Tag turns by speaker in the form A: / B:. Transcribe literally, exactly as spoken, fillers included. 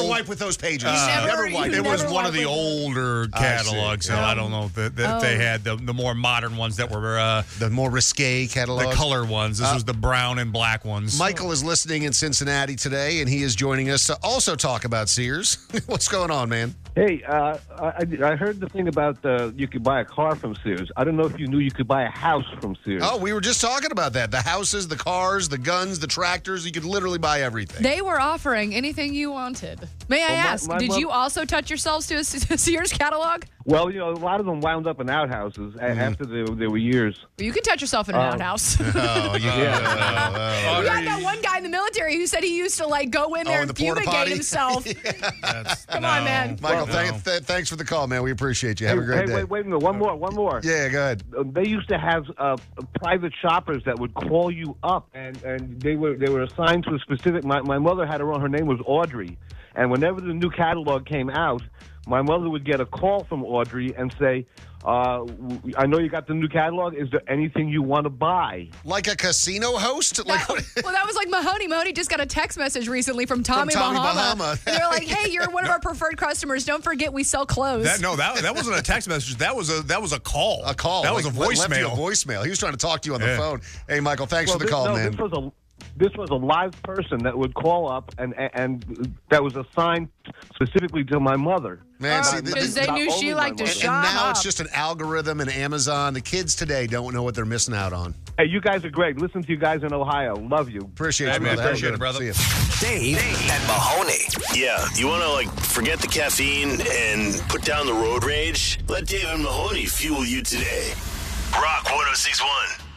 A: wipe with those pages.
B: Uh,
A: never,
B: never
A: wipe.
B: It was
C: never
B: one of the
C: wipe with
B: older catalogs, so
C: Yeah.
B: I don't know if, that that
C: Oh.
B: they had the, the more modern ones that were uh,
A: the more risque catalog.
B: the color ones. This
A: Uh,
B: was the brown and black ones.
A: Michael is listening in Cincinnati today, and he is joining us to also talk about Sears. What's going on, man?
D: Hey, uh, I, I heard the thing about uh, you could buy a car from Sears. I don't know if you knew you could buy a house from Sears.
A: Oh, we were just talking about that. The houses, the cars, the guns, the tractors. You could literally buy everything.
C: They were offering anything you wanted. May I
D: Well, my-
C: ask,
D: my
C: did
D: mom-
C: you also touch yourselves to a S- Sears catalog?
D: Well, you know, a lot of them wound up in outhouses a after they, they were years.
C: You could touch yourself in an
D: Oh.
C: outhouse.
A: Oh, yeah.
C: We had that one guy in the military who said he used to like go in
A: Oh,
C: there
A: in
C: and
A: the porta
C: fumigate
A: potty?
C: himself.
B: That's-
C: Come
B: no.
C: on, man.
A: Michael,
D: Well,
A: thank, th- thanks for the call, man. We appreciate you. Have
D: hey,
A: a great
D: hey,
A: day.
D: wait, wait a minute. One more, one more.
A: Yeah, go ahead.
D: Uh, They used to have uh, private shoppers that would call you up, and, and they were they were assigned to a specific. My, my mother had her own. Her name was Audrey, and whenever the new catalog came out, my mother would get a call from Audrey and say, uh, w- "I know you got the new catalog. Is there anything you want to buy?"
A: Like a casino host? Like
C: That- well, that was like Mahoney. Mahoney just got a text message recently from Tommy,
A: Tommy
C: Bahama.
A: Bahama.
C: And they're like, "Hey, you're one of our preferred customers. Don't forget we sell clothes."
B: That no, that that wasn't a text message. That was a that was a call.
A: a call.
B: That was
A: like,
B: a
A: left you a
B: voicemail.
A: voicemail. He was trying to talk to you on the
B: Yeah.
A: phone. Hey, Michael, thanks
D: Well,
A: for the
D: this,
A: call,
D: no,
A: man.
D: This was a this was a live person that would call up, and and, and that was assigned specifically to my mother.
A: Man, see,
C: Oh,
A: th-
C: because
A: th-
C: they
D: not
C: knew she
D: only my
C: liked to
D: mother.
A: and,
C: shop.
A: and now it's
C: up.
A: just an algorithm and Amazon. The kids today don't know what they're missing out on.
D: Hey, you guys are great. Listen to you guys in Ohio. Love you.
A: Appreciate
B: Hey,
A: you,
B: man,
A: brother. Have a
B: appreciate
A: good
B: it, brother.
A: one. See ya.
E: Dave and Mahoney.
F: Yeah, you want to, like, forget the caffeine and put down the road rage? Let Dave and Mahoney fuel you today. Rock one oh six point one.